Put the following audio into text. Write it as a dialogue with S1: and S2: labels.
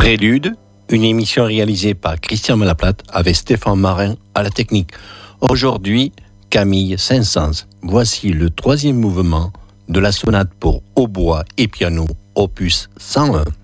S1: Prélude, une émission réalisée par Christian Malaplate avec Stéphane Marin à la technique. Aujourd'hui, Camille Saint-Saëns. Voici le troisième mouvement de la sonate pour hautbois et piano, opus 101.